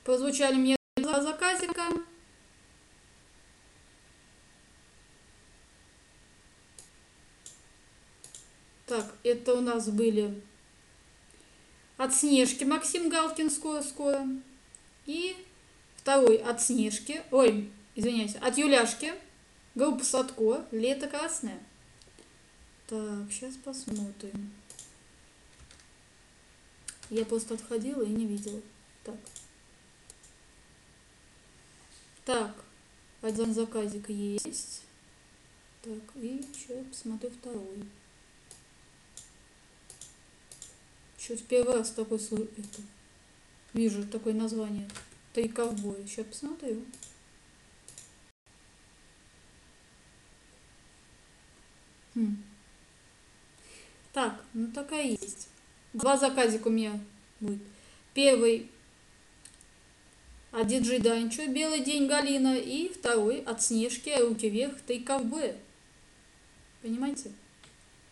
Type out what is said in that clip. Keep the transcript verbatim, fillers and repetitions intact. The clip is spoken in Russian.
Прозвучали мне два заказика. Так, это у нас были от Снежки Максим Галкин скоро-скоро. И второй от Снежки, ой, извиняюсь, от Юляшки, группа Садко, Лето красное. Так, сейчас посмотрим. Я просто отходила и не видела. Так. Так, один заказик есть. Так, и что, посмотрю второй. Что-то первый раз такой это, вижу такое название. Три ковбоя. Сейчас посмотрю. Хм. Так, ну такая есть. Два заказика у меня будет. Первый от диджей Данчо, Белый день Галина. И второй от Снежки, Руки вверх, Три ковбоя. Понимаете?